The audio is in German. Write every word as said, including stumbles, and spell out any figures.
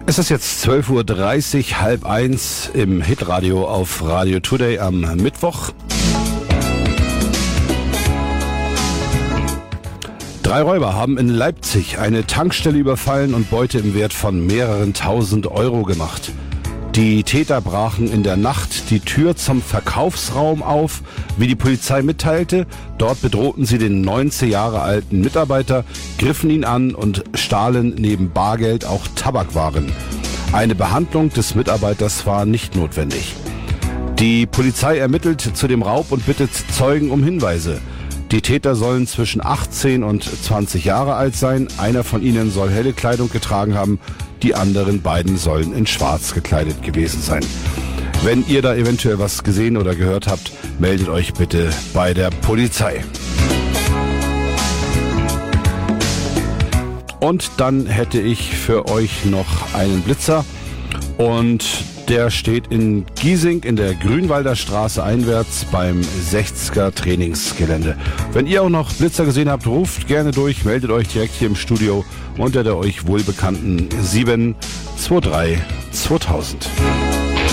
Es ist jetzt zwölf Uhr dreißig, halb eins im Hitradio auf Radio Today am Mittwoch. Drei Räuber haben in Leipzig eine Tankstelle überfallen und Beute im Wert von mehreren tausend Euro gemacht. Die Täter brachen in der Nacht die Tür zum Verkaufsraum auf, wie die Polizei mitteilte. Dort bedrohten sie den neunzehn Jahre alten Mitarbeiter, griffen ihn an und stahlen neben Bargeld auch Tabakwaren. Eine Behandlung des Mitarbeiters war nicht notwendig. Die Polizei ermittelt zu dem Raub und bittet Zeugen um Hinweise. Die Täter sollen zwischen achtzehn und zwanzig Jahre alt sein. Einer von ihnen soll helle Kleidung getragen haben. Die anderen beiden sollen in schwarz gekleidet gewesen sein. Wenn ihr da eventuell was gesehen oder gehört habt, meldet euch bitte bei der Polizei. Und dann hätte ich für euch noch einen Blitzer. Und der steht in Giesing in der Grünwalder Straße einwärts beim sechziger Trainingsgelände. Wenn ihr auch noch Blitzer gesehen habt, ruft gerne durch, meldet euch direkt hier im Studio unter der euch wohlbekannten sieben zwei drei zweitausend.